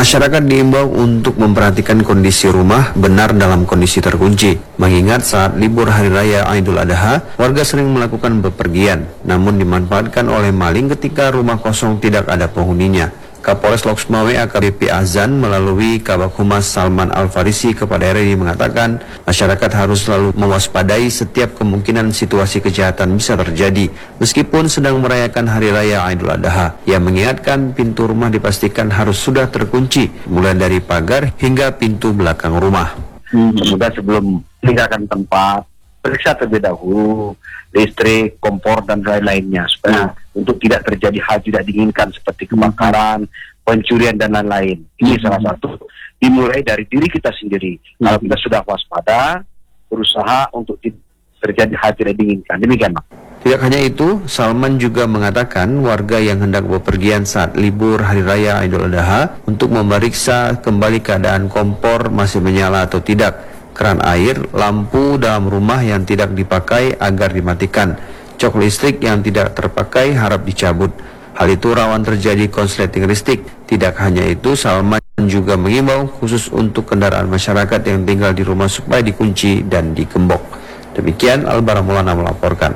Masyarakat diimbau untuk memperhatikan kondisi rumah benar dalam kondisi terkunci. Mengingat saat libur Hari Raya Idul Adha, warga sering melakukan bepergian, namun dimanfaatkan oleh maling ketika rumah kosong tidak ada penghuninya. Kapolres Loksmawe AKBP Azan melalui Kabak Humas Salman Al-Farisi kepada RRI mengatakan masyarakat harus selalu mewaspadai setiap kemungkinan situasi kejahatan bisa terjadi meskipun sedang merayakan Hari Raya Idul Adha. Ia mengingatkan pintu rumah dipastikan harus sudah terkunci mulai dari pagar hingga pintu belakang rumah. Sudah sebelum meninggalkan tempat, periksa terlebih dahulu listrik, kompor dan lain-lainnya supaya untuk tidak terjadi hal tidak diinginkan seperti kebakaran, pencurian dan lain-lain. Ini salah satu dimulai dari diri kita sendiri. Kalau kita sudah waspada, berusaha untuk tidak terjadi hal tidak diinginkan. Demikian, Pak. Tidak hanya itu, Salman juga mengatakan warga yang hendak bepergian saat libur Hari Raya Idul Adha untuk memeriksa kembali keadaan kompor masih menyala atau tidak, keran air, lampu dalam rumah yang tidak dipakai agar dimatikan, cok listrik yang tidak terpakai harap dicabut. Hal itu rawan terjadi konsleting listrik. Tidak hanya itu, Salman juga mengimbau khusus untuk kendaraan masyarakat yang tinggal di rumah supaya dikunci dan digembok. Demikian Albar Maulana melaporkan.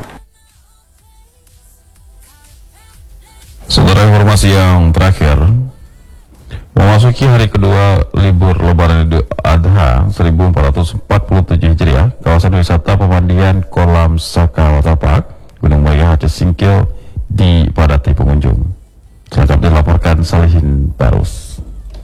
Saudara, informasi yang terakhir, memasuki hari kedua libur Lebaran Idul Adha 1447 Hijriah, kawasan wisata pemandian Kolam Saka Waterpark, Gunung Muria, Aceh Singkil dipadati pengunjung. Selengkapnya dilaporkan Salihin Barus.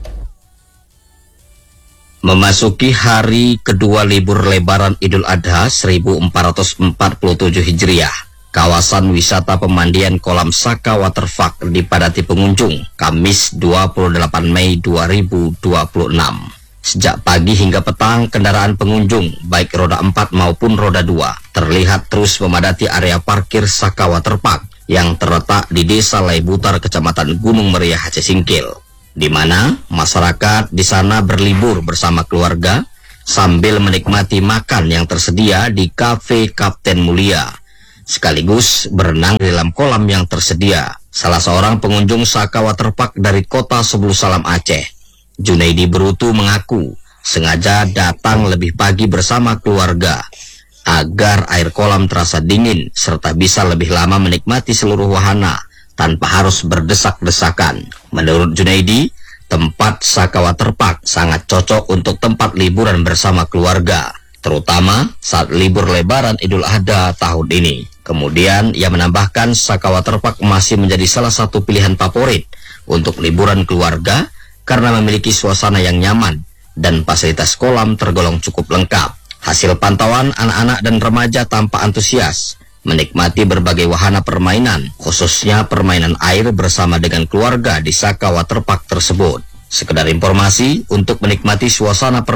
Memasuki hari kedua libur Lebaran Idul Adha 1447 Hijriah, kawasan wisata pemandian Kolam Saka Waterpark dipadati pengunjung Kamis 28 Mei 2026. Sejak pagi hingga petang, kendaraan pengunjung baik roda 4 maupun roda 2 terlihat terus memadati area parkir Saka Waterpark yang terletak di Desa Laibutar, Kecamatan Gunung Meriah, Aceh Singkil, di mana masyarakat di sana berlibur bersama keluarga sambil menikmati makan yang tersedia di Cafe Kapten Mulia, sekaligus berenang di dalam kolam yang tersedia. Salah seorang pengunjung Saka Waterpark dari kota Sebulu Salam Aceh, Junaidi Berutu, mengaku sengaja datang lebih pagi bersama keluarga agar air kolam terasa dingin serta bisa lebih lama menikmati seluruh wahana tanpa harus berdesak-desakan. Menurut Junaidi, tempat Saka Waterpark sangat cocok untuk tempat liburan bersama keluarga, terutama saat libur Lebaran Idul Adha tahun ini. Kemudian ia menambahkan Saka Waterpark masih menjadi salah satu pilihan favorit untuk liburan keluarga karena memiliki suasana yang nyaman dan fasilitas kolam tergolong cukup lengkap. Hasil pantauan, anak-anak dan remaja tampak antusias menikmati berbagai wahana permainan, khususnya permainan air bersama dengan keluarga di Saka Waterpark tersebut. Sekedar informasi, untuk menikmati suasana